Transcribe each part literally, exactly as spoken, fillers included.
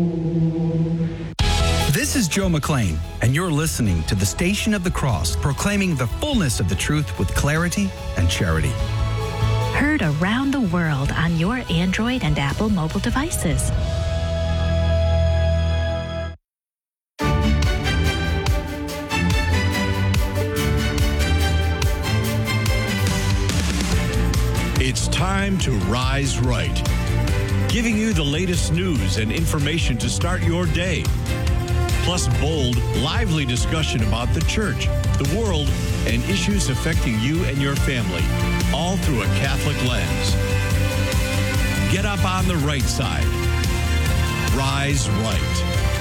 This is Joe McLean, and you're listening to the Station of the Cross, proclaiming the fullness of the truth with clarity and charity. Heard around the world on your Android and Apple mobile devices. It's time to Rise Right, giving you the latest news and information to start your day. Plus bold, lively discussion about the church, the world, and issues affecting you and your family, all through a Catholic lens. Get up on the right side. Rise Right.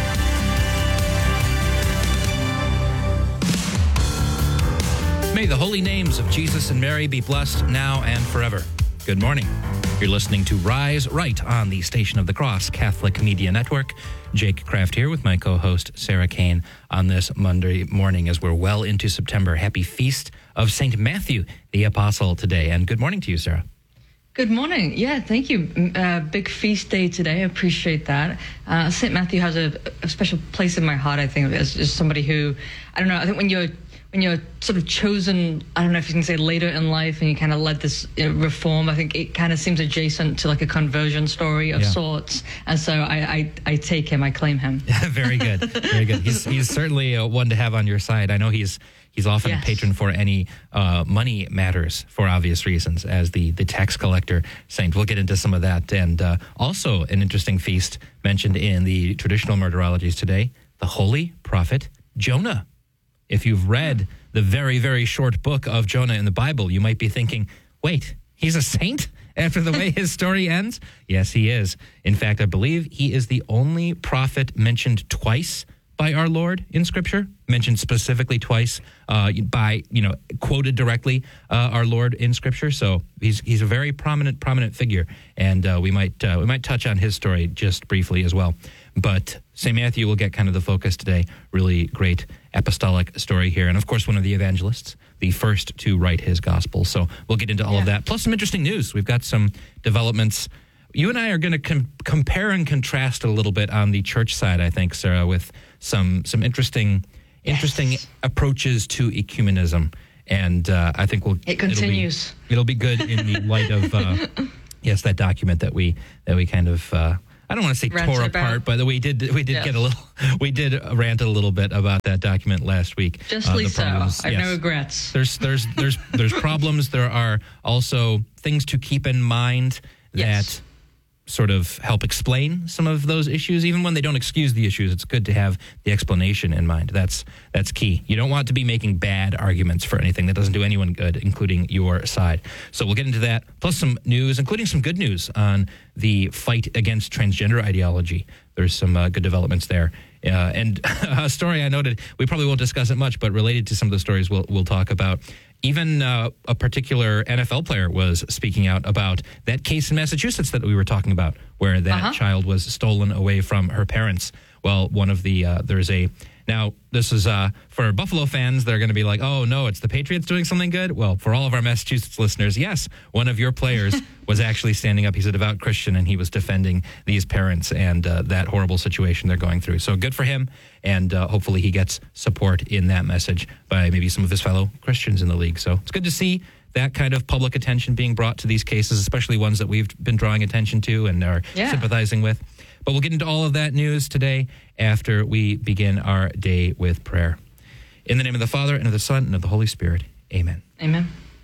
May the holy names of Jesus and Mary be blessed now and forever. Good morning. You're listening to Rise Right on the Station of the Cross Catholic Media Network. Jake Kraft here with my co-host Sarah Kane on this Monday morning as we're well into September. Happy Feast of Saint Matthew, the Apostle, today. And good morning to you, Sarah. Good morning. Yeah, thank you. Uh, big feast day today. I appreciate that. Uh, Saint Matthew has a, a special place in my heart, I think, as, as somebody who, I don't know, I think when you're when you're sort of chosen, I don't know if you can say later in life, and you kind of led this you know, reform, I think it kind of seems adjacent to like a conversion story of yeah. sorts. And so I, I, I take him, I claim him. Very good. Very good. He's, he's certainly uh, one to have on your side. I know he's he's often yes. a patron for any uh, money matters for obvious reasons as the, the tax collector saint. We'll get into some of that. And uh, also an interesting feast mentioned in the traditional martyrologies today, the Holy Prophet Jonah. If you've read the very, very short book of Jonah in the Bible, you might be thinking, wait, he's a saint after the way his story ends? Yes, he is. In fact, I believe he is the only prophet mentioned twice by our Lord in Scripture, mentioned specifically twice uh, by, you know, quoted directly uh, our Lord in Scripture. So he's he's a very prominent, prominent figure, and uh, we might uh, we might touch on his story just briefly as well. But Saint Matthew will get kind of the focus today. Really great apostolic story here. And of course, one of the evangelists, the first to write his gospel. So we'll get into all yeah. of that. Plus some interesting news. We've got some developments. You and I are going to com- compare and contrast a little bit on the church side, I think, Sarah, with some some interesting interesting yes. approaches to ecumenism. And uh, I think we'll it continues. It'll be, it'll be good in the light of uh, yes, that document that we that we kind of uh, I don't want to say rant tore about. apart, but we did we did yes. get a little we did rant a little bit about that document last week. Justly uh, so. I have yes. no regrets. There's there's there's there's problems. There are also things to keep in mind yes. that sort of help explain some of those issues. Even when they don't excuse the issues, it's good to have the explanation in mind. That's that's key. You don't want to be making bad arguments for anything that doesn't do anyone good, including your side. So we'll get into that, plus some news, including some good news on the fight against transgender ideology. There's some uh, good developments there. Uh, and a story I noted, we probably won't discuss it much, but related to some of the stories we'll, we'll talk about. Even uh, a particular N F L player was speaking out about that case in Massachusetts that we were talking about, where that uh-huh. child was stolen away from her parents. Well, one of the, uh, there's a, now this is uh, for Buffalo fans, they're going to be like, oh no, it's the Patriots doing something good. Well, for all of our Massachusetts listeners, yes, one of your players was actually standing up. He's a devout Christian, and he was defending these parents and uh, that horrible situation they're going through. So good for him, and uh, hopefully he gets support in that message by maybe some of his fellow Christians in the league. So it's good to see that kind of public attention being brought to these cases, especially ones that we've been drawing attention to and are yeah. sympathizing with. But we'll get into all of that news today after we begin our day with prayer. In the name of the Father, and of the Son, and of the Holy Spirit. Amen. Amen.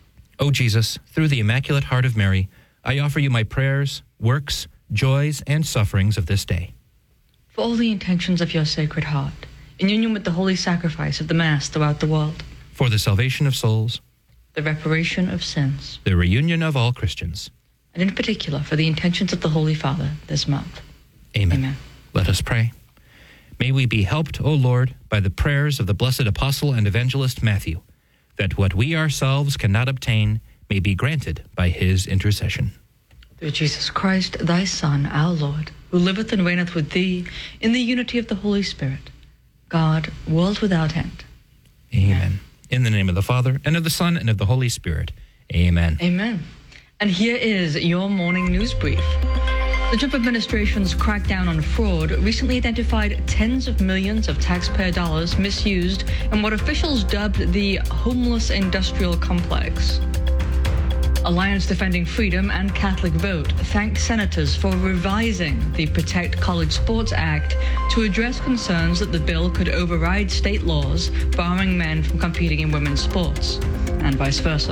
O Jesus, through the Immaculate Heart of Mary, I offer you my prayers, works, joys, and sufferings of this day. For all the intentions of your Sacred Heart, in union with the holy sacrifice of the Mass throughout the world. For the salvation of souls. The reparation of sins. The reunion of all Christians. And in particular, for the intentions of the Holy Father this month. Amen. Amen. Let us pray. May we be helped, O Lord, by the prayers of the blessed Apostle and Evangelist Matthew, that what we ourselves cannot obtain may be granted by his intercession. Through Jesus Christ, thy Son, our Lord, who liveth and reigneth with thee in the unity of the Holy Spirit, God, world without end. Amen. Amen. In the name of the Father, and of the Son, and of the Holy Spirit. Amen. Amen. And here is your morning news brief. The Trump administration's crackdown on fraud recently identified tens of millions of taxpayer dollars misused in what officials dubbed the homeless industrial complex. Alliance Defending Freedom and Catholic Vote thanked senators for revising the Protect College Sports Act to address concerns that the bill could override state laws barring men from competing in women's sports, and vice versa.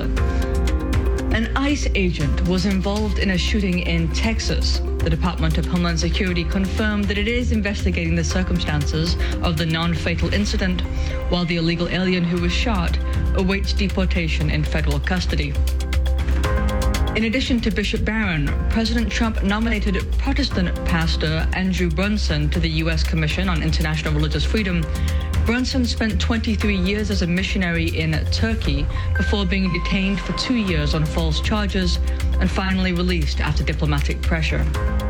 An ICE agent was involved in a shooting in Texas. The Department of Homeland Security confirmed that it is investigating the circumstances of the non-fatal incident, while the illegal alien who was shot awaits deportation in federal custody. In addition to Bishop Barron, President Trump nominated Protestant pastor Andrew Brunson to the U S Commission on International Religious Freedom. Brunson spent twenty-three years as a missionary in Turkey before being detained for two years on false charges and finally released after diplomatic pressure.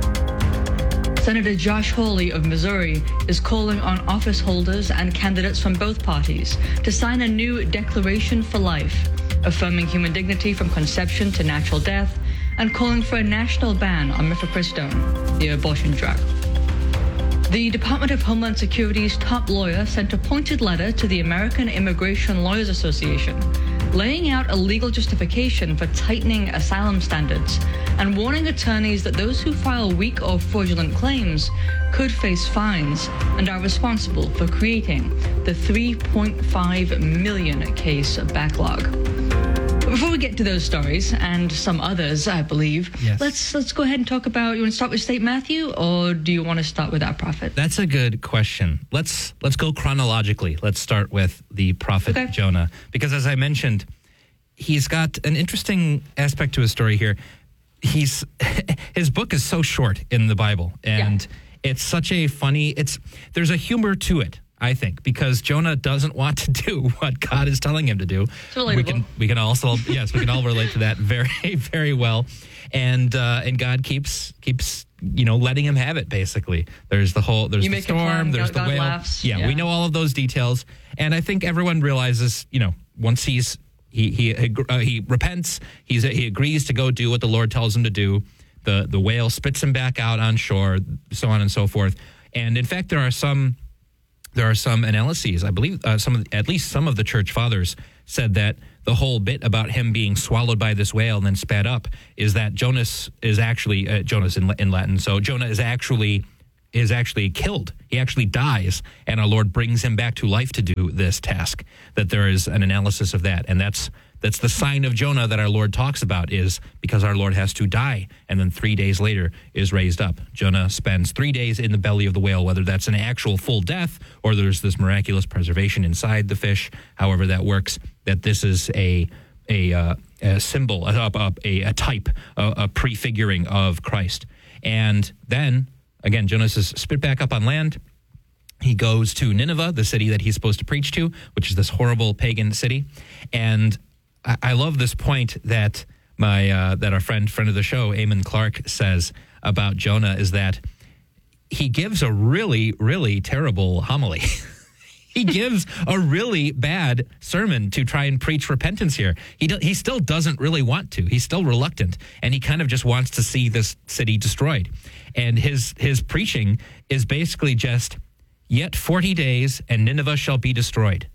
Senator Josh Hawley of Missouri is calling on office holders and candidates from both parties to sign a new Declaration for Life, affirming human dignity from conception to natural death, and calling for a national ban on mifepristone, the abortion drug. The Department of Homeland Security's top lawyer sent a pointed letter to the American Immigration Lawyers Association, laying out a legal justification for tightening asylum standards and warning attorneys that those who file weak or fraudulent claims could face fines and are responsible for creating the three point five million case backlog. Before we get to those stories and some others, I believe, yes. let's let's go ahead and talk about. You want to start with Saint Matthew, or do you want to start with our prophet? That's a good question. Let's let's go chronologically. Let's start with the prophet okay. Jonah, because as I mentioned, he's got an interesting aspect to his story here. He's his book is so short in the Bible, and yeah. it's such a funny. It's there's a humor to it, I think, because Jonah doesn't want to do what God is telling him to do. It's relatable. We can we can also yes we can all relate to that very very well, and uh, and God keeps keeps you know letting him have it. Basically, there's the whole there's you the storm, plan, there's God, the whale. God yeah, yeah, we know all of those details, and I think everyone realizes you know once he's he he uh, he repents, he's he agrees to go do what the Lord tells him to do. The the whale spits him back out on shore, so on and so forth. And in fact, there are some. There are some analyses, I believe, uh, some of, at least some of the church fathers said that the whole bit about him being swallowed by this whale and then spat up is that Jonas is actually uh, Jonas in, in Latin. So Jonah is actually is actually killed. He actually dies, and our Lord brings him back to life to do this task. That there is an analysis of that, and that's that's the sign of Jonah that our Lord talks about, is because our Lord has to die, and then three days later is raised up. Jonah spends three days in the belly of the whale, whether that's an actual full death or there's this miraculous preservation inside the fish, however that works, that this is a a, uh, a symbol, a, a, a type, a, a prefiguring of Christ. And then, again, Jonas is spit back up on land. He goes to Nineveh, the city that he's supposed to preach to, which is this horrible pagan city. And I, I love this point that my uh, that our friend friend of the show, Eamon Clark, says about Jonah, is that he gives a really, really terrible homily. He gives a really bad sermon to try and preach repentance here. He do, he still doesn't really want to. He's still reluctant, and he kind of just wants to see this city destroyed. And his his preaching is basically just, yet forty days and Nineveh shall be destroyed.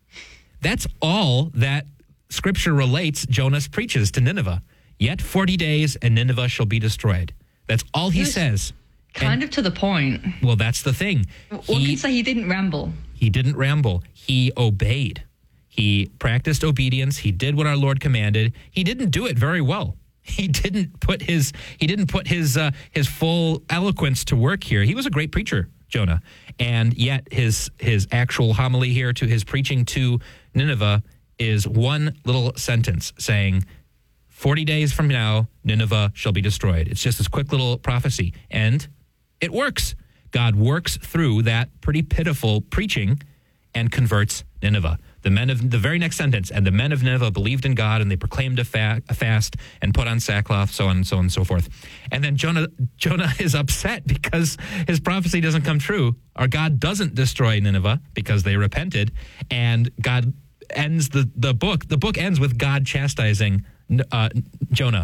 That's all that Scripture relates Jonas preaches to Nineveh. Yet forty days and Nineveh shall be destroyed. That's all he says. Kind and, of to the point. Well, that's the thing. What can you say? He didn't ramble. He didn't ramble. He obeyed. He practiced obedience. He did what our Lord commanded. He didn't do it very well. He didn't put his he didn't put his uh, his full eloquence to work here. He was a great preacher, Jonah, and yet his his actual homily here to his preaching to Nineveh is one little sentence saying, forty days from now, Nineveh shall be destroyed. It's just this quick little prophecy, and it works. God works through that pretty pitiful preaching and converts Nineveh. The men of the very next sentence, and the men of Nineveh believed in God, and they proclaimed a, fa- a fast and put on sackcloth, so on and so on and so forth. And then Jonah Jonah is upset because his prophecy doesn't come true. Our God doesn't destroy Nineveh because they repented, and God ends the, the book. The book ends with God chastising uh, Jonah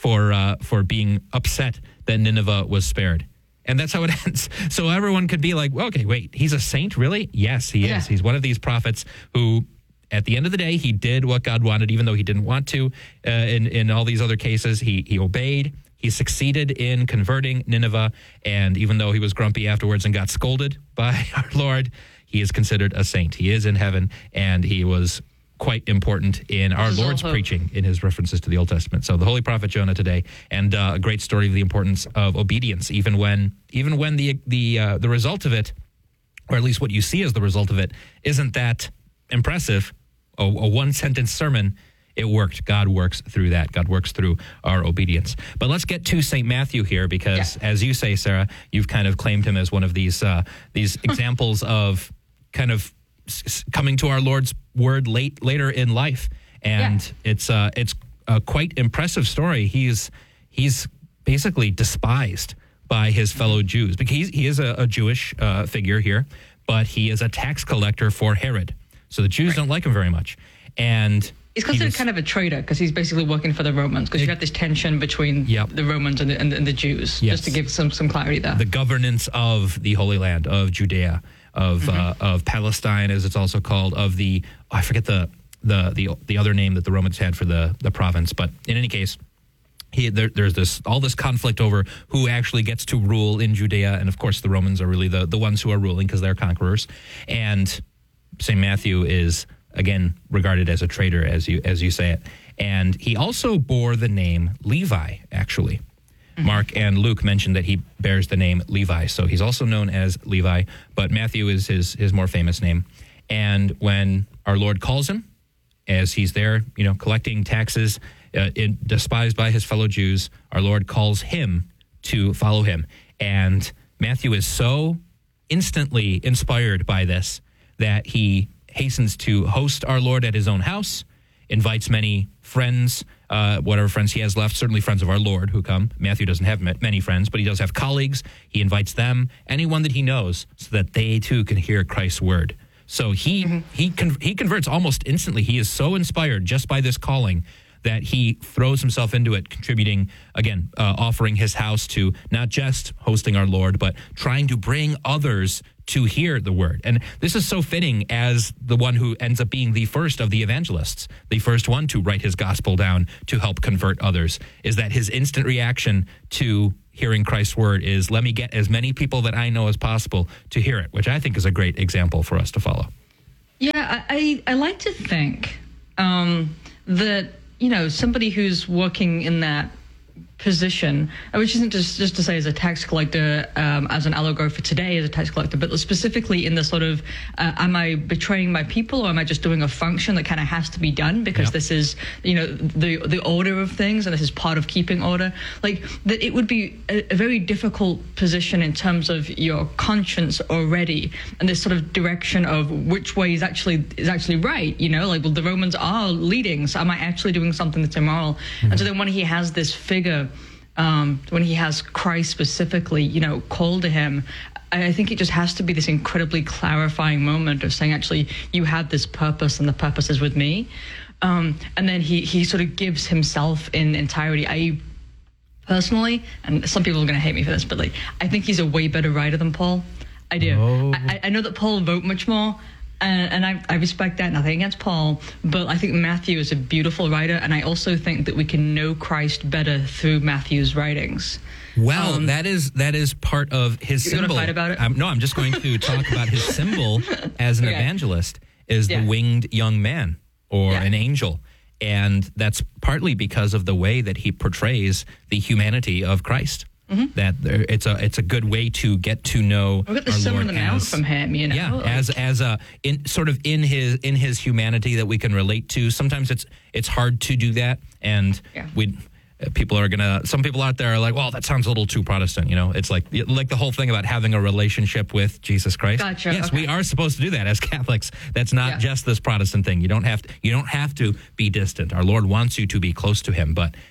for uh, for being upset that Nineveh was spared. And that's how it ends. So everyone could be like, well, okay, wait, he's a saint, really? Yes, he yeah. is. He's one of these prophets who, at the end of the day, he did what God wanted, even though he didn't want to. Uh, in, in all these other cases, he, he obeyed. He succeeded in converting Nineveh. And even though he was grumpy afterwards and got scolded by our Lord, he is considered a saint. He is in heaven, and he was quite important in our Lord's preaching in his references to the Old Testament. So the Holy Prophet Jonah today, and uh, a great story of the importance of obedience, even when even when the the uh, the result of it, or at least what you see as the result of it, isn't that impressive. A, a one-sentence sermon, it worked. God works through that. God works through our obedience. But let's get to Saint Matthew here, because yeah. as you say, Sarah, you've kind of claimed him as one of these uh, these examples of kind of coming to our Lord's word late later in life, and yeah. it's uh, it's a quite impressive story. He's he's basically despised by his fellow Jews because he's, he is a, a Jewish uh, figure here, but he is a tax collector for Herod, so the Jews right. don't like him very much, and he's considered he was, kind of a traitor because he's basically working for the Romans, because you got this tension between yep. the Romans and the, and, and the Jews. Yes. Just to give some some clarity there. The governance of the Holy Land of Judea. Of mm-hmm. uh, of Palestine, as it's also called, of the oh, I forget the, the the the other name that the Romans had for the, the province, but in any case, he, there, there's this all this conflict over who actually gets to rule in Judea, and of course the Romans are really the, the ones who are ruling because they're conquerors. And Saint Matthew is again regarded as a traitor, as you as you say it, and he also bore the name Levi, actually. Mark and Luke mentioned that he bears the name Levi, so he's also known as Levi, but Matthew is his, his more famous name. And when our Lord calls him, as he's there, you know, collecting taxes, uh, in, despised by his fellow Jews, our Lord calls him to follow him. And Matthew is so instantly inspired by this that he hastens to host our Lord at his own house, invites many friends, uh, whatever friends he has left, certainly friends of our Lord who come. Matthew doesn't have many friends, but he does have colleagues. He invites them, anyone that he knows, so that they too can hear Christ's word. So he mm-hmm. he con- he converts almost instantly. He is so inspired just by this calling that he throws himself into it, contributing, again, uh, offering his house to not just hosting our Lord, but trying to bring others to hear the word. And this is so fitting as the one who ends up being the first of the evangelists, the first one to write his gospel down to help convert others, is that his instant reaction to hearing Christ's word is, let me get as many people that I know as possible to hear it, which I think is a great example for us to follow. Yeah, I, I like to think um, that, you know, somebody who's working in that position, which isn't just, just to say as a tax collector, um, as an allegory for today as a tax collector, but specifically in the sort of, uh, am I betraying my people, or am I just doing a function that kind of has to be done because yep. this is, you know, the the order of things, and this is part of keeping order. Like, that it would be a, a very difficult position in terms of your conscience already, and this sort of direction of which way is actually is actually right, you know, like, well, the Romans are leading, so am I actually doing something that's immoral? Mm-hmm. And so then when he has this figure, Um, when he has Christ specifically, you know, called to him, I think it just has to be this incredibly clarifying moment of saying, actually, you have this purpose, and the purpose is with me. Um, and then he, he sort of gives himself in entirety. I personally, and some people are going to hate me for this, but like, I think he's a way better writer than Paul. I do. Oh. I, I know that Paul wrote much more, and, and I, I respect that, nothing against Paul, but I think Matthew is a beautiful writer, and I also think that we can know Christ better through Matthew's writings. Well, um, that is that is part of his you're symbol. You're going to fight about it? Um, no, I'm just going to talk about his symbol as an okay. evangelist is yeah. the winged young man, or yeah. an angel. And that's partly because of the way that he portrays the humanity of Christ. Mm-hmm. That there, it's a it's a good way to get to know. We got the Sermon on the Mount from him, you know. Yeah, like, as as a in sort of in his in his humanity that we can relate to. Sometimes it's it's hard to do that, and yeah. we people are gonna. Some people out there are like, well, that sounds a little too Protestant, you know. It's like like the whole thing about having a relationship with Jesus Christ. Gotcha. Yes, okay. we are supposed to do that as Catholics. That's not yeah. just this Protestant thing. You don't have to. You don't have to be distant. Our Lord wants you to be close to Him, but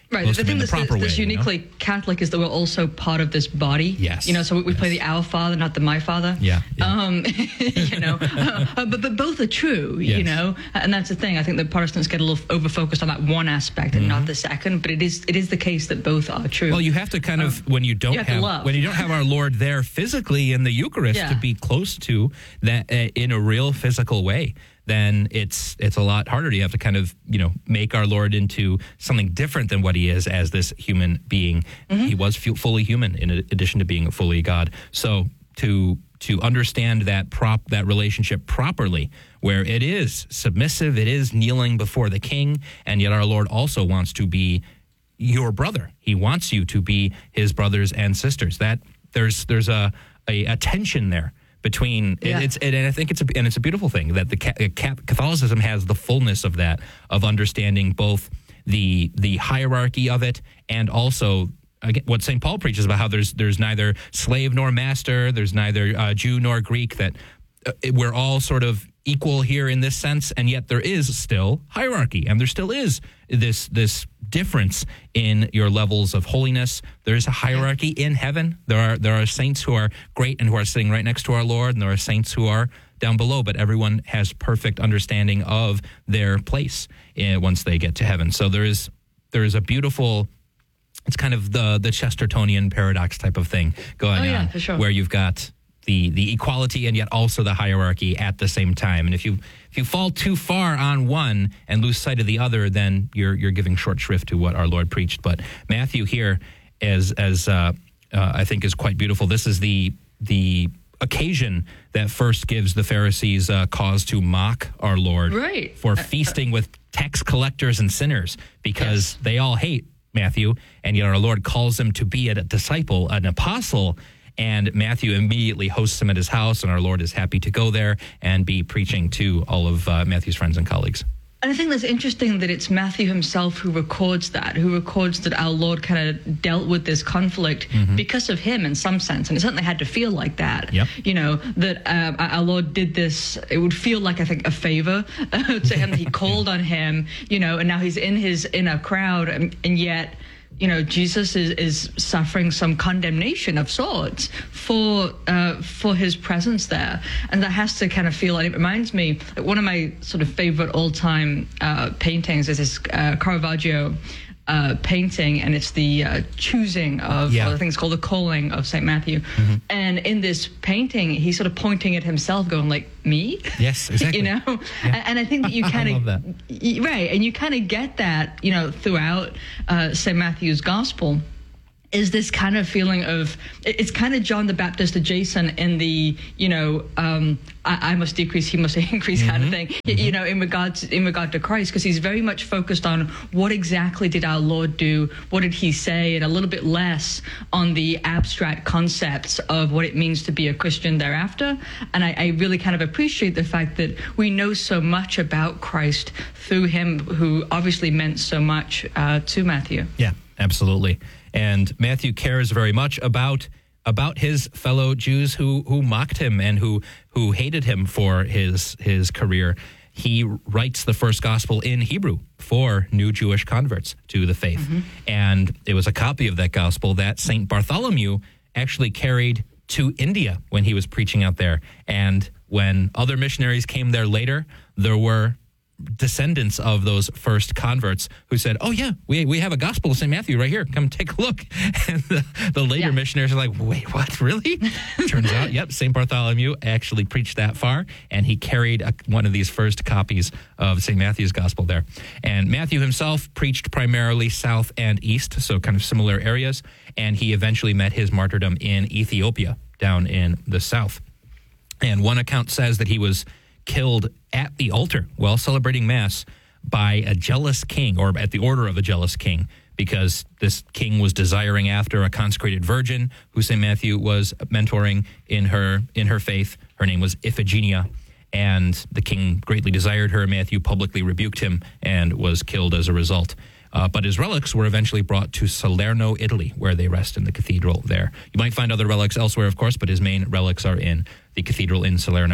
Right. most The of it thing in the that's, proper that's way. uniquely you know? Catholic is that we're also part of this body. Yes. You know, so we, we yes. play the Our Father, not the My Father. Yeah. yeah. Um, you know, uh, but but both are true. Yes. You know, and that's the thing. I think that Protestants get a little over focused on that one aspect and mm-hmm. not the second. But it is it is the case that both are true. Well, you have to kind of um, when you don't you have, have, have when you don't have our Lord there physically in the Eucharist yeah. to be close to that uh, in a real physical way, then it's it's a lot harder. You have to kind of, you know, make our Lord into something different than what he is as this human being. Mm-hmm. He was f- fully human in addition to being fully God. So to to understand that prop that relationship properly, where it is submissive, it is kneeling before the King, and yet our Lord also wants to be your brother. He wants you to be his brothers and sisters. That there's there's a a, a tension there. Between yeah. it's and I think it's a and it's a beautiful thing that the Catholicism has the fullness of that, of understanding both the the hierarchy of it and also again, what Saint Paul preaches about, how there's there's neither slave nor master, there's neither uh, Jew nor Greek, that uh, we're all sort of equal here in this sense, and yet there is still hierarchy, and there still is this this difference in your levels of holiness. There's a hierarchy in heaven. There are there are saints who are great and who are sitting right next to our Lord, and there are saints who are down below, but everyone has perfect understanding of their place uh, once they get to heaven. So there is there is a beautiful, it's kind of the the Chestertonian paradox type of thing going oh, yeah, on, for sure. where you've got the the equality and yet also the hierarchy at the same time. And if you if you fall too far on one and lose sight of the other, then you're you're giving short shrift to what our Lord preached. But Matthew here, as as uh, uh, I think is quite beautiful. This is the the occasion that first gives the Pharisees uh, cause to mock our Lord right. for feasting with tax collectors and sinners, because yes. they all hate Matthew, and yet our Lord calls him to be a disciple, an apostle. And Matthew immediately hosts him at his house, and our Lord is happy to go there and be preaching to all of uh, Matthew's friends and colleagues. And I think that's interesting that it's Matthew himself who records that, who records that our Lord kind of dealt with this conflict mm-hmm. because of him in some sense. And it certainly had to feel like that, yep. you know, that um, our Lord did this. It would feel like, I think, a favor uh, to him that he called on him, you know, and now he's in his inner crowd, and, and yet, you know, Jesus is, is suffering some condemnation of sorts for uh, for his presence there. And that has to kind of feel, and it reminds me, like one of my sort of favorite all-time uh, paintings is this uh, Caravaggio uh, painting, and it's the uh, choosing of, yeah. or I think it's called the calling of Saint Matthew. Mm-hmm. And in this painting, he's sort of pointing at himself going like, me? Yes, exactly. You know? Yeah. And I think that you kind of, that. right, and you kind of get that, you know, throughout uh, Saint Matthew's gospel, is this kind of feeling of, it's kind of John the Baptist adjacent in the, you know, um, I, I must decrease, he must increase mm-hmm. kind of thing, mm-hmm. you know, in regards in regard to Christ, because he's very much focused on what exactly did our Lord do, what did he say, and a little bit less on the abstract concepts of what it means to be a Christian thereafter. And I, I really kind of appreciate the fact that we know so much about Christ through him, who obviously meant so much uh, to Matthew. Yeah, absolutely. And Matthew cares very much about about his fellow Jews who who mocked him and who who hated him for his his career. He writes the first gospel in Hebrew for new Jewish converts to the faith. Mm-hmm. And it was a copy of that gospel that Saint Bartholomew actually carried to India when he was preaching out there. And when other missionaries came there later, there were descendants of those first converts who said, oh yeah, we we have a gospel of Saint Matthew right here, come take a look. And the, the later yeah. missionaries are like, wait, what, really? Turns out, yep, Saint Bartholomew actually preached that far, and he carried a, one of these first copies of Saint Matthew's gospel there. And Matthew himself preached primarily south and east, so kind of similar areas, and he eventually met his martyrdom in Ethiopia, down in the south. And one account says that he was killed at the altar while celebrating Mass by a jealous king, or at the order of a jealous king, because this king was desiring after a consecrated virgin who Saint Matthew was mentoring in her in her faith. Her name was Iphigenia, and the king greatly desired her. Matthew publicly rebuked him and was killed as a result. Uh, but his relics were eventually brought to Salerno, Italy, where they rest in the cathedral there. You might find other relics elsewhere, of course, but his main relics are in the cathedral in Salerno.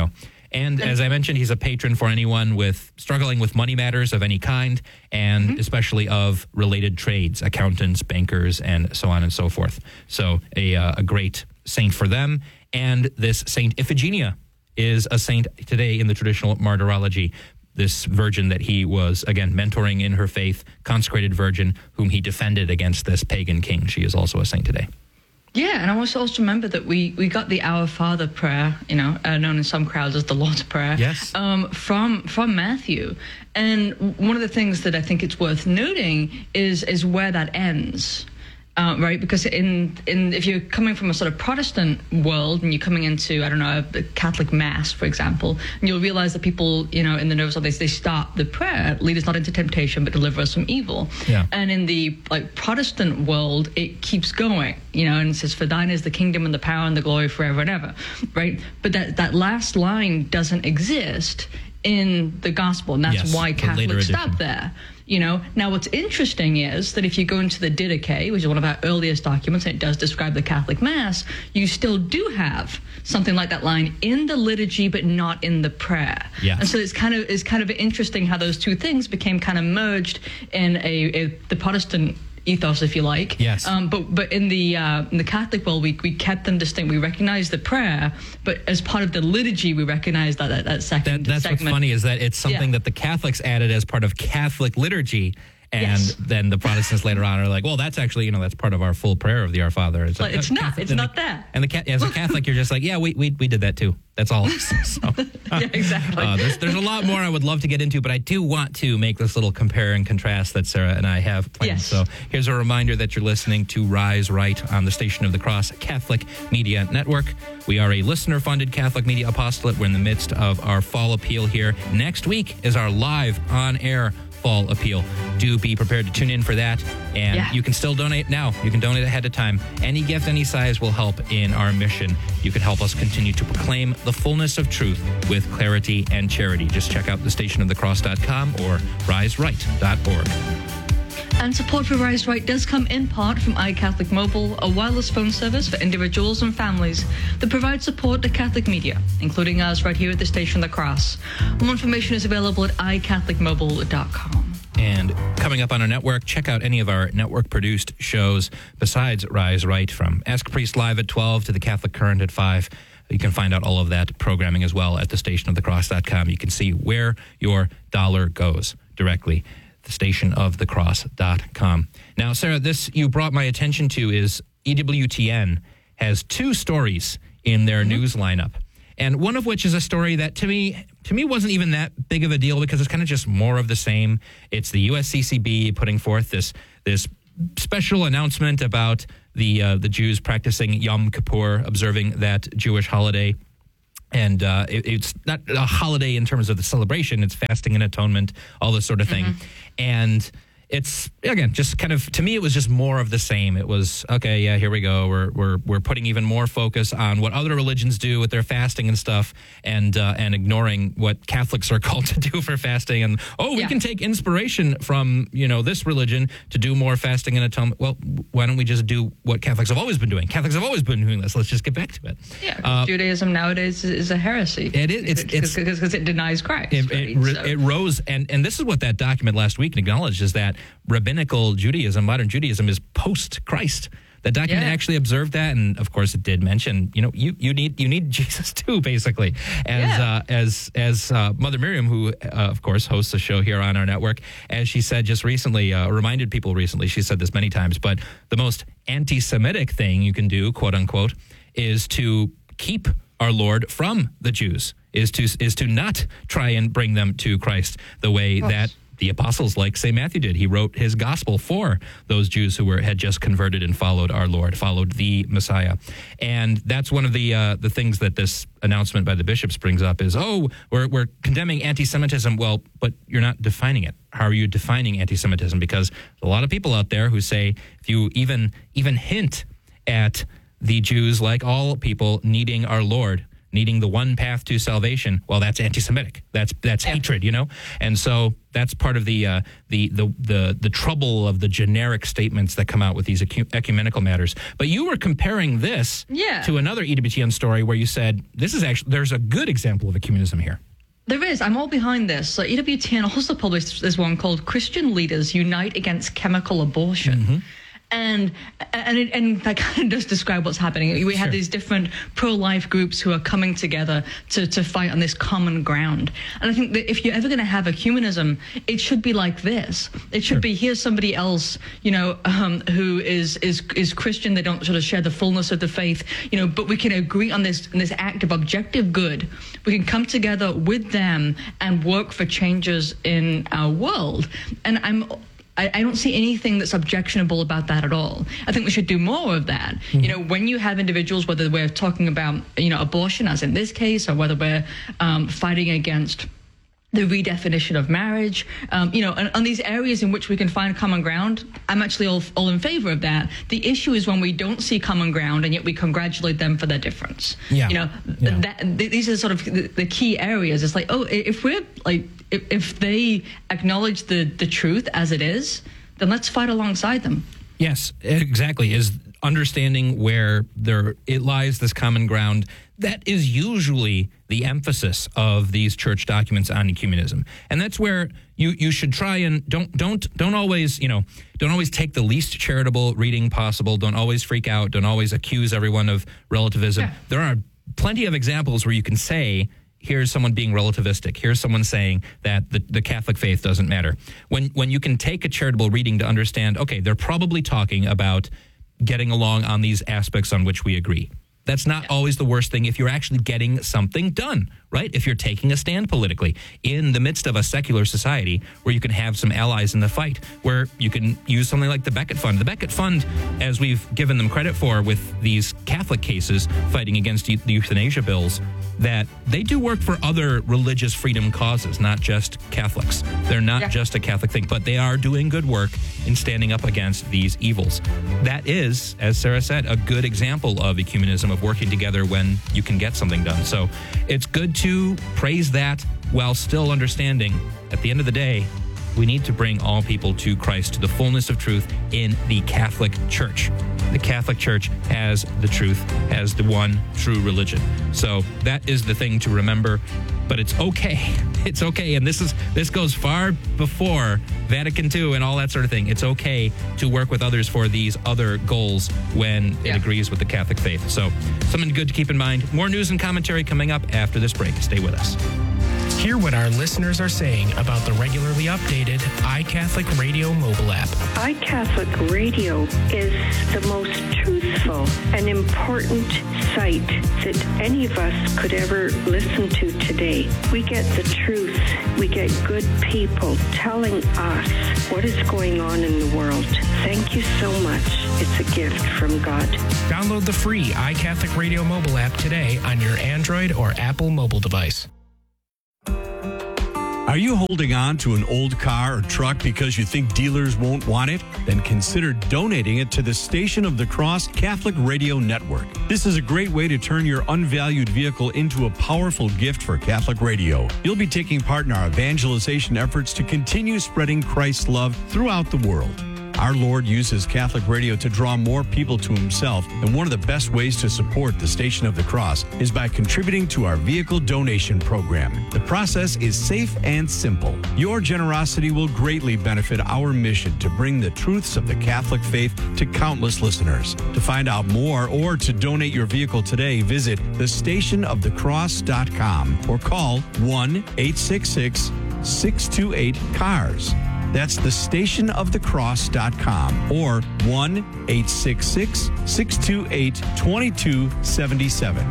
And as I mentioned, he's a patron for anyone with struggling with money matters of any kind, and mm-hmm. especially of related trades, accountants, bankers, and so on and so forth. So a, uh, a great saint for them. And this Saint Iphigenia is a saint today in the traditional martyrology. This virgin that he was, again, mentoring in her faith, consecrated virgin, whom he defended against this pagan king. She is also a saint today. Yeah, and I also also remember that we, we got the Our Father prayer, you know, uh, known in some crowds as the Lord's Prayer, yes. um, from from Matthew. And one of the things that I think it's worth noting is is where that ends. Uh, right, because in in if you're coming from a sort of Protestant world and you're coming into, I don't know, a Catholic Mass, for example, and you'll realize that people, you know, in the Novus Ordo, they, they start the prayer, lead us not into temptation, but deliver us from evil. Yeah. And in the like Protestant world, it keeps going, you know, and it says, for thine is the kingdom and the power and the glory forever and ever, right? But that, that last line doesn't exist in the gospel, and that's yes, why Catholics stop there. You know, now what's interesting is that if you go into the Didache, which is one of our earliest documents, and it does describe the Catholic Mass, you still do have something like that line in the liturgy, but not in the prayer. Yes. And so it's kind of it's kind of interesting how those two things became kind of merged in a, a the Protestant ethos, if you like. Yes. Um, but but in the uh, in the Catholic world, we we kept them distinct. We recognize the prayer, but as part of the liturgy, we recognize that that, that second that, That's segment. What's funny is that it's something yeah. that the Catholics added as part of Catholic liturgy. And yes. then the Protestants later on are like, well, that's actually, you know, that's part of our full prayer of the Our Father. It's, like, like, it's not. It's not that. And the, as a Catholic, you're just like, yeah, we we, we did that too. That's all. So, yeah, exactly. Uh, there's, there's a lot more I would love to get into, but I do want to make this little compare and contrast that Sarah and I have planned. Yes. So here's a reminder that you're listening to Rise Right on the Station of the Cross Catholic Media Network. We are a listener-funded Catholic media apostolate. We're in the midst of our fall appeal here. Next week is our live on-air fall appeal. Do be prepared to tune in for that. And yeah. you can still donate now. You can donate ahead of time. Any gift, any size will help in our mission. You can help us continue to proclaim the fullness of truth with clarity and charity. Just check out the station of the cross dot com or rise right dot org. And support for Rise Right does come in part from iCatholic Mobile, a wireless phone service for individuals and families that provides support to Catholic media, including us right here at the Station of the Cross. More information is available at i catholic mobile dot com. And coming up on our network, check out any of our network-produced shows besides Rise Right, from Ask Priest Live at twelve to the Catholic Current at five. You can find out all of that programming as well at the station of the cross dot com. You can see where your dollar goes directly. the station of the cross dot com. Now, Sarah, this you brought my attention to is E W T N has two stories in their mm-hmm. news lineup. And one of which is a story that to me to me wasn't even that big of a deal because it's kind of just more of the same. It's the U S C C B putting forth this this special announcement about the uh, the Jews practicing Yom Kippur, observing that Jewish holiday. And uh, it, it's not a holiday in terms of the celebration. It's fasting and atonement, all this sort of thing. Mm-hmm. And it's, again, just kind of, to me, it was just more of the same. It was, okay, yeah, here we go. We're we're we're putting even more focus on what other religions do with their fasting and stuff, and uh, and ignoring what Catholics are called to do for fasting. And, oh, we yeah. can take inspiration from, you know, this religion to do more fasting and atonement. Well, why don't we just do what Catholics have always been doing? Catholics have always been doing this. Let's just get back to it. Yeah, uh, Judaism nowadays is a heresy. It is. It's because it denies Christ. It, right? it, so. it rose, and, and this is what that document last week acknowledged, is that rabbinical Judaism, modern Judaism, is post-Christ. The document yeah. actually observed that, and of course, it did mention, you know, you, you need you need Jesus too, basically. As yeah. uh, as as uh, Mother Miriam, who uh, of course hosts a show here on our network, as she said just recently, uh, reminded people recently. She said this many times, but the most anti-Semitic thing you can do, quote unquote, is to keep our Lord from the Jews. Is to is to not try and bring them to Christ the way that the apostles, like Saint Matthew, did. He wrote his gospel for those Jews who were had just converted and followed our Lord, followed the Messiah. And that's one of the uh, the things that this announcement by the bishops brings up is, oh, we're we're condemning anti-Semitism. Well, but you're not defining it. How are you defining anti-Semitism? Because a lot of people out there who say if you even even hint at the Jews, like all people, needing our Lord, needing the one path to salvation, well, that's anti-Semitic. That's that's yeah. hatred, you know? And so that's part of the, uh, the the the the trouble of the generic statements that come out with these ecu- ecumenical matters. But you were comparing this yeah. to another E W T N story where you said, this is actually, there's a good example of ecumenism here. There is. I'm all behind this. So E W T N also published this one called Christian Leaders Unite Against Chemical Abortion. Mm-hmm. And and it, and that kind of does describe what's happening. We had sure. these different pro-life groups who are coming together to, to fight on this common ground. And I think that if you're ever going to have ecumenism, it should be like this. It should sure. be, here's somebody else, you know, um, who is, is is Christian. They don't sort of share the fullness of the faith, you know, but we can agree on this, on this act of objective good. We can come together with them and work for changes in our world. And I'm... I, I don't see anything that's objectionable about that at all. I think we should do more of that. Mm-hmm. You know, when you have individuals, whether we're talking about, you know, abortion, as in this case, or whether we're um, fighting against the redefinition of marriage, um, you know, and on these areas in which we can find common ground, I'm actually all, all in favor of that. The issue is when we don't see common ground and yet we congratulate them for their difference. Yeah. You know, yeah. That, th- these are sort of the, the key areas. It's like, oh, if we're like, if, if they acknowledge the, the truth as it is, then let's fight alongside them. Yes, exactly. Is understanding where there it lies, this common ground. That is usually the emphasis of these church documents on ecumenism. And that's where you, you should try and don't don't don't always, you know, don't always take the least charitable reading possible. Don't always freak out. Don't always accuse everyone of relativism. Yeah. There are plenty of examples where you can say, here's someone being relativistic. Here's someone saying that the, the Catholic faith doesn't matter. When when you can take a charitable reading to understand, okay, they're probably talking about getting along on these aspects on which we agree. That's not yeah. always the worst thing if you're actually getting something done, right? If you're taking a stand politically in the midst of a secular society where you can have some allies in the fight, where you can use something like the Becket Fund. The Becket Fund, as we've given them credit for with these Catholic cases fighting against the euthanasia bills, that they do work for other religious freedom causes, not just Catholics. They're not yeah. just a Catholic thing, but they are doing good work in standing up against these evils. That is, as Sarah said, a good example of ecumenism, of working together when you can get something done. So it's good to praise that while still understanding, at the end of the day, we need to bring all people to Christ, to the fullness of truth in the Catholic Church. The Catholic Church has the truth, has the one true religion. So that is the thing to remember. But it's okay. It's okay. And this is this goes far before Vatican Two and all that sort of thing. It's okay to work with others for these other goals when yeah. it agrees with the Catholic faith. So something good to keep in mind. More news and commentary coming up after this break. Stay with us. Hear what our listeners are saying about the regularly updated iCatholic Radio mobile app. iCatholic Radio is the most truthful and important site that any of us could ever listen to today. We get the truth. We get good people telling us what is going on in the world. Thank you so much. It's a gift from God. Download the free iCatholic Radio mobile app today on your Android or Apple mobile device. Are you holding on to an old car or truck because you think dealers won't want it? Then consider donating it to the Station of the Cross Catholic Radio Network. This is a great way to turn your unvalued vehicle into a powerful gift for Catholic radio. You'll be taking part in our evangelization efforts to continue spreading Christ's love throughout the world. Our Lord uses Catholic radio to draw more people to himself, and one of the best ways to support the Station of the Cross is by contributing to our vehicle donation program. The process is safe and simple. Your generosity will greatly benefit our mission to bring the truths of the Catholic faith to countless listeners. To find out more or to donate your vehicle today, visit the station of the cross dot com or call one eight six six, six two eight, C A R S. That's the station of the cross dot com or one eight six six, six two eight, two two seven seven.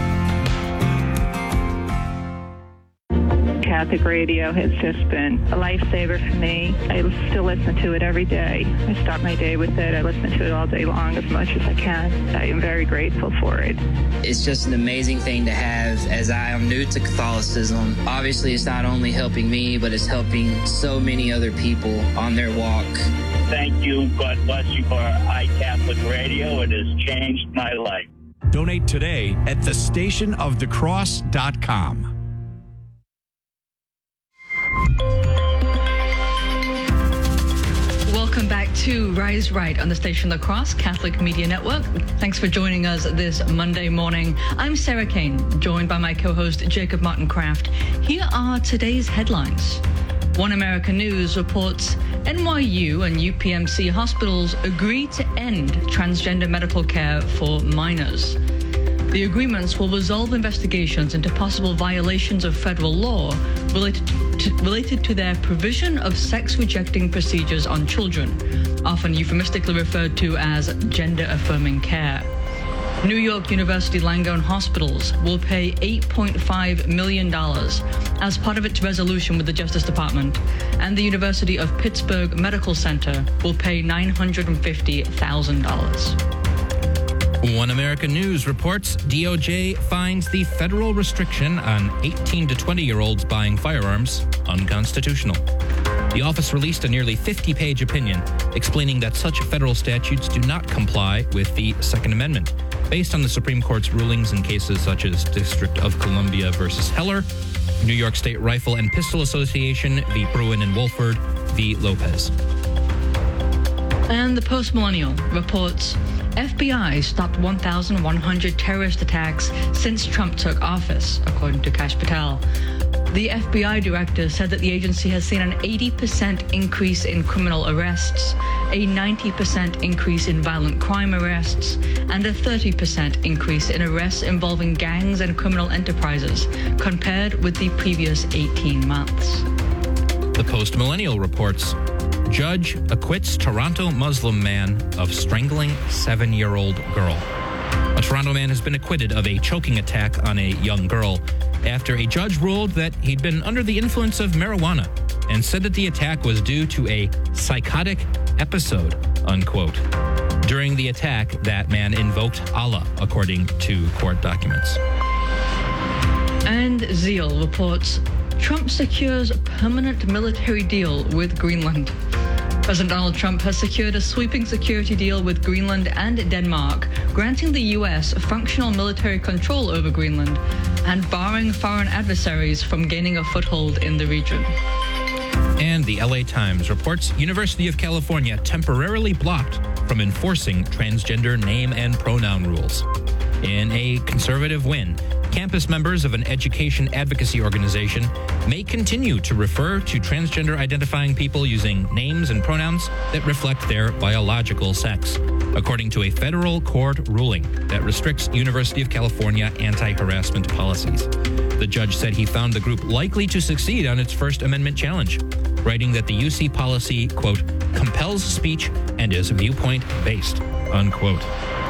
Catholic radio has just been a lifesaver for me. I still listen to it every day. I start my day with it. I listen to it all day long as much as I can. I am very grateful for it. It's just an amazing thing to have, as I am new to Catholicism. Obviously, it's not only helping me, but it's helping so many other people on their walk. Thank you. God bless you for iCatholic Radio. It has changed my life. Donate today at the station of the cross dot com. Welcome back to Rise Right on the Station of the Cross Catholic Media Network. Thanks for joining us this Monday morning. I'm Sarah Kane, joined by my co-host Jacob Martin Kraft. Here are today's headlines. One America News reports N Y U and U P M C hospitals agree to end transgender medical care for minors. The agreements will resolve investigations into possible violations of federal law related to, related to their provision of sex-rejecting procedures on children, often euphemistically referred to as gender-affirming care. New York University Langone Hospitals will pay eight point five million dollars as part of its resolution with the Justice Department, and the University of Pittsburgh Medical Center will pay nine hundred fifty thousand dollars. One American News reports D O J finds the federal restriction on eighteen to twenty-year-olds buying firearms unconstitutional. The office released a nearly fifty-page opinion explaining that such federal statutes do not comply with the Second Amendment, based on the Supreme Court's rulings in cases such as District of Columbia versus Heller, New York State Rifle and Pistol Association v. Bruin and Wolford v. Lopez. And the Post-Millennial reports F B I stopped one thousand one hundred terrorist attacks since Trump took office, according to Kash Patel. The F B I director said that the agency has seen an eighty percent increase in criminal arrests, a ninety percent increase in violent crime arrests, and a thirty percent increase in arrests involving gangs and criminal enterprises, compared with the previous eighteen months. The Post-Millennial reports judge acquits Toronto Muslim man of strangling seven-year-old girl. A Toronto man has been acquitted of a choking attack on a young girl after a judge ruled that he'd been under the influence of marijuana and said that the attack was due to a psychotic episode, unquote. During the attack, that man invoked Allah, according to court documents. And Zeal reports Trump secures permanent military deal with Greenland. President Donald Trump has secured a sweeping security deal with Greenland and Denmark, granting the U S functional military control over Greenland and barring foreign adversaries from gaining a foothold in the region. And the L A Times reports University of California temporarily blocked from enforcing transgender name and pronoun rules. In a conservative win, campus members of an education advocacy organization may continue to refer to transgender identifying people using names and pronouns that reflect their biological sex, according to a federal court ruling that restricts University of California anti-harassment policies. The judge said he found the group likely to succeed on its First Amendment challenge, writing that the U C policy, quote, compels speech and is viewpoint-based, unquote.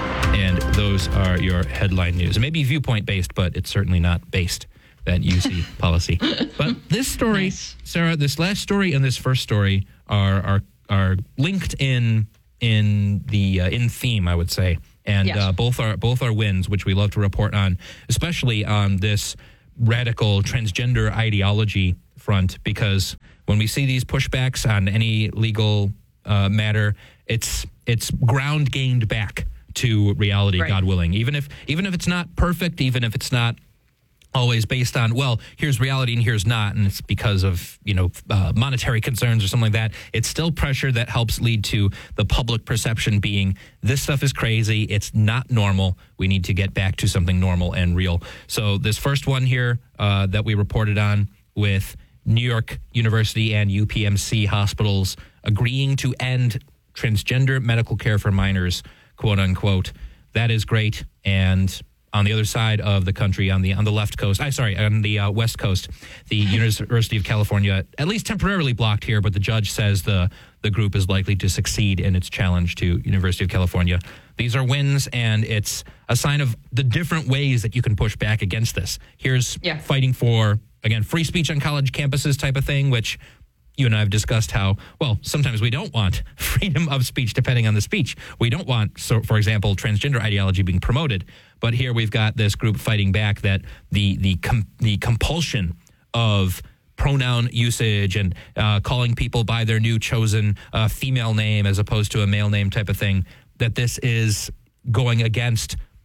And those are your headline news. It may be viewpoint-based, but it's certainly not based, that U C policy. But this story, nice. Sarah, this last story and this first story are are are linked in in the uh, in theme, I would say, and yes. uh, both are both are wins, which we love to report on, especially on this radical transgender ideology front, because when we see these pushbacks on any legal uh, matter, it's it's ground gained back to reality, right. God willing. Even if even if it's not perfect, even if it's not always based on, well, here's reality and here's not, and it's because of, you know, uh, monetary concerns or something like that, it's still pressure that helps lead to the public perception being, this stuff is crazy, it's not normal, we need to get back to something normal and real. So this first one here uh, that we reported on with New York University and U P M C hospitals agreeing to end transgender medical care for minors, quote unquote. That is great. And on the other side of the country, on the on the left coast, I sorry, on the uh, west coast, the University of California, at least temporarily blocked here, but the judge says the the group is likely to succeed in its challenge to University of California. These are wins, and it's a sign of the different ways that you can push back against this. Here's yeah. fighting for, again, free speech on college campuses type of thing, which you and I have discussed how, well, sometimes we don't want freedom of speech depending on the speech. We don't want, so for example, transgender ideology being promoted. But here we've got this group fighting back that the the com- the compulsion of pronoun usage and uh, calling people by their new chosen uh, female name as opposed to a male name type of thing, that this is going against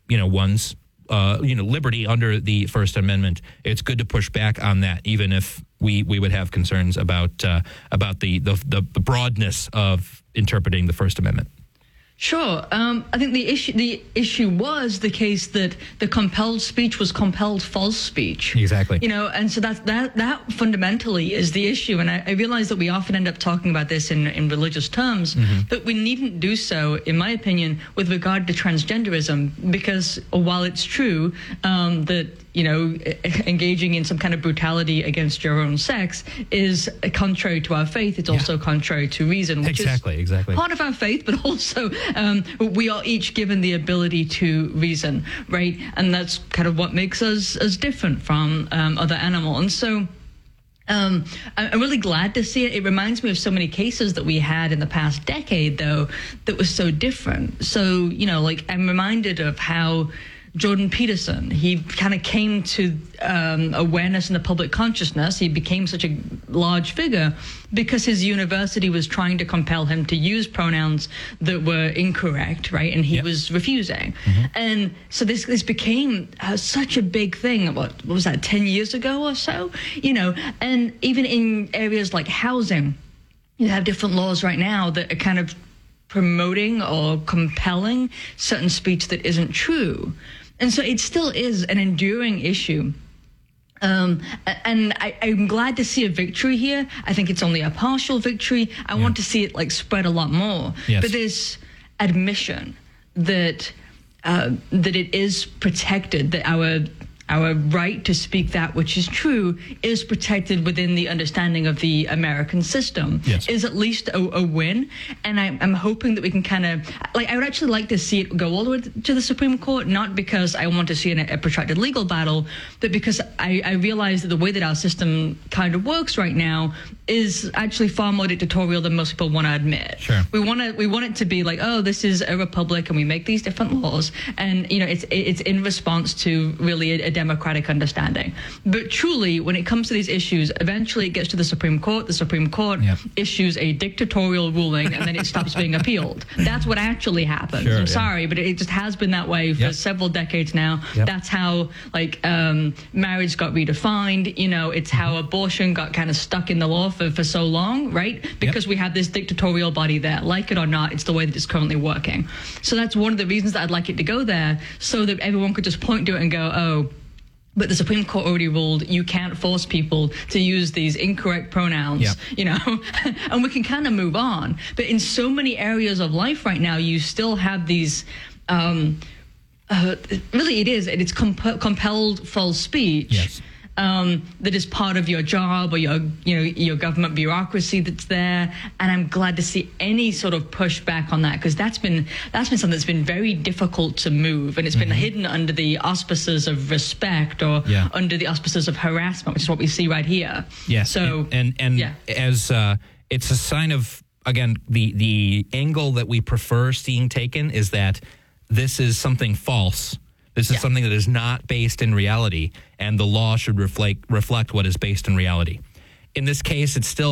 you know, one's, uh, you know, liberty under the First Amendment. It's good to push back on that, even if we, we would have concerns about uh, about the, the, the, the broadness of interpreting the First Amendment. Sure. Um, I think the issue the issue was the case that the compelled speech was compelled false speech. Exactly. You know, and so that that that fundamentally is the issue. And I, I realize that we often end up talking about this in, in religious terms, mm-hmm. but we needn't do so, in my opinion, with regard to transgenderism, because while it's true um, that, you know, engaging in some kind of brutality against your own sex is contrary to our faith, it's yeah. also contrary to reason, which exactly, is exactly. part of our faith, but also um, we are each given the ability to reason, right? And that's kind of what makes us, us different from um, other animals. And so um, I'm really glad to see it. It reminds me of so many cases that we had in the past decade, though, that was so different. So, you know, like I'm reminded of how Jordan Peterson, he kind of came to um, awareness in the public consciousness. He became such a large figure because his university was trying to compel him to use pronouns that were incorrect, right? And he yep. was refusing. Mm-hmm. And so this this became uh, such a big thing. What, what was that, ten years ago or so? You know, and even in areas like housing, you have different laws right now that are kind of promoting or compelling certain speech that isn't true. And so it still is an enduring issue. Um, and I, I'm glad to see a victory here. I think it's only a partial victory. I yeah. want to see it like spread a lot more. Yes. But this admission that uh, that it is protected, that our our right to speak that which is true is protected within the understanding of the American system yes. is at least a, a win. And I, I'm hoping that we can kind of, like, I would actually like to see it go all the way to the Supreme Court, not because I want to see a, a protracted legal battle, but because I, I realize that the way that our system kind of works right now is actually far more dictatorial than most people want to admit. Sure. We want to we want it to be like, oh, this is a republic and we make these different laws, and you know it's it's in response to really a, a democratic understanding. But truly, when it comes to these issues, eventually it gets to the Supreme Court. The Supreme Court yep. issues a dictatorial ruling, and then it stops being appealed. That's what actually happens. Sure, I'm yeah. sorry, but it just has been that way for yep. several decades now. Yep. That's how like um, marriage got redefined. You know, it's how abortion got kind of stuck in the law for, for so long, right? Because yep. we have this dictatorial body there. Like it or not, it's the way that it's currently working. So that's one of the reasons that I'd like it to go there, so that everyone could just point to it and go, oh, but the Supreme Court already ruled you can't force people to use these incorrect pronouns, yep. you know, and we can kind of move on. But in so many areas of life right now, you still have these, um, uh, really it is, it's comp- compelled false speech. Yes. Um, that is part of your job or your, you know, your government bureaucracy that's there, and I'm glad to see any sort of pushback on that, because that's been that's been something that's been very difficult to move, and it's mm-hmm. been hidden under the auspices of respect or yeah. under the auspices of harassment, which is what we see right here. Yes, so and and, and yeah. as uh, it's a sign of, again, the the angle that we prefer seeing taken is that this is something false. This is yeah. something that is not based in reality, and the law should reflect reflect what is based in reality. In this case, it's still